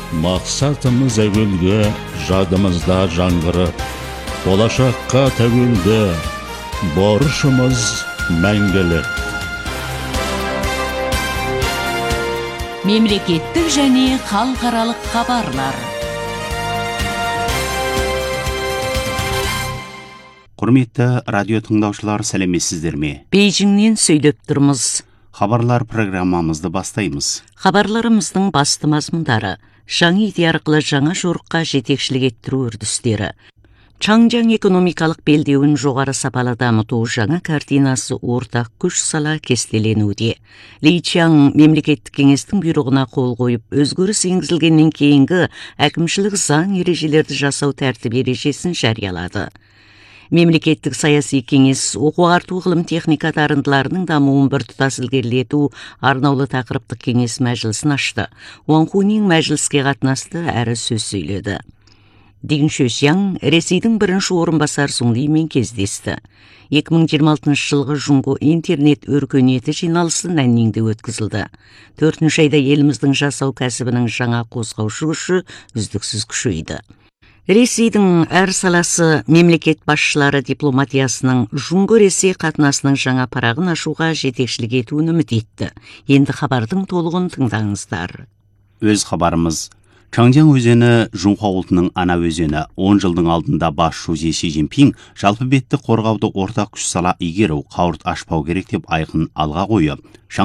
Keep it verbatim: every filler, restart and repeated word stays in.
Мақсатымыз әуелгі, жадымызда жаңғырып, болашаққа тәуелді, борышымыз мәңгілік. Мемлекеттік және халықаралық хабарлар. Құрметті радио тыңдаушылар, сәлеметсіздер ме? Бейжіңнен сөйлеп тұрмыз. Хабарлар программамызды бастаймыз. Хабарларымыздың басты мазмұндары: жаңа идея арқылы жаңа жорыққа жетекшілік еттіру үрдістері, Чаңжаң экономикалық белдеуін жоғары сапалы дамыту жаңа картинасы ортақ күш сала кестеленуде. Ли Чаң мемлекеттік кеңестің бұйрығына қол қойып, өзгеріс енгізілгеннен кейінгі әкімшілік заң ережелерді жасау тәртіп ережесін жариялады. Мемлекеттік саяси кеңес оқу-ағарту ғылым техника дарындыларының дамуын біртұтас ілгерілету арнаулы тақырыптық кеңес мәжілісін ашты. Уан Хунин мәжіліске қатынасты әрі сөз сөйледі. Дин Шөсяң Ресейдің бірінші орынбасар Сун Лимен кездесті. екі мың жиырма алтыншы жылғы Жұңго интернет өркениеті жиналысы Наннинде өткізілді. Төртінші айда еліміздің жасау кәсібінің жаңа қозғаушы күші үздіксіз күшейді. Ресейдің әр саласы мемлекет басшылары дипломатиясының Жұңго Ресей қатынасының жаңа парағын ашуға жетекшілік етуін үміт етті. Енді хабардың толығын тыңдаңыздар. Өз хабарымыз: Чаңжаң өзені Жұңхуа ұлтының ана өзені. он жылдың алдында басшы Си Цзиньпин жалпы бетті қорғауды ортақ күш сала игеру, қауырт ашпау керек деп айқын алға қойып,